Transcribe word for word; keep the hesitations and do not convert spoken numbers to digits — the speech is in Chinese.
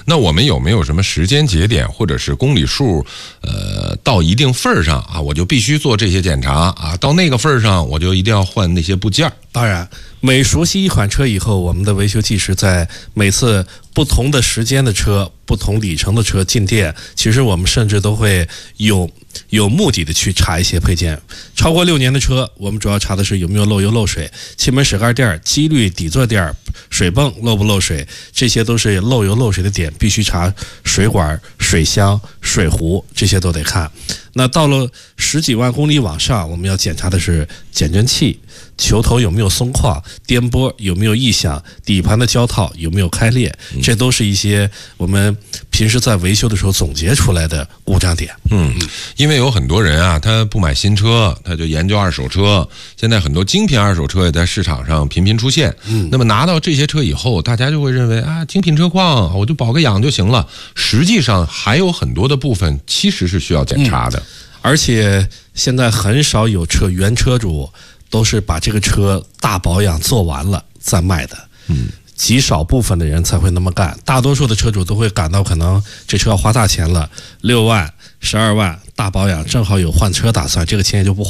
那我们有没有什么时间节点或者是公里数，呃，到一定份儿上啊，我就必须做这些检查啊，到那个份儿上我就一定要换那些部件？ 当然，每熟悉一款车以后，我们的维修技师在每次不同的时间的车、不同里程的车进店，其实我们甚至都会有有目的的去查一些配件。超过六年的车，我们主要查的是有没有漏油漏水，气门室盖垫、机滤底座垫、水泵漏不漏水，这些都是漏油漏水的点，必须查水管、水箱、水壶，这些都得看。那到了十几万公里往上，我们要检查的是减震器、球头有没有松旷、颠簸有没有异响、底盘的胶套有没有开裂，这都是一些我们平时在维修的时候总结出来的故障点。 嗯，因为有很多人啊，他不买新车，他就研究二手车。现在很多精品二手车也在市场上频频出现。嗯，那么拿到这些车以后，大家就会认为啊，精品车况我就保个养就行了。实际上还有很多的部分其实是需要检查的。嗯， 而且现在很少有车原车主都是把这个车大保养做完了再卖的，嗯，极少部分的人才会那么干，大多数的车主都会感到可能这车要花大钱了，六万、十二万大保养，正好有换车打算，这个钱也就不花。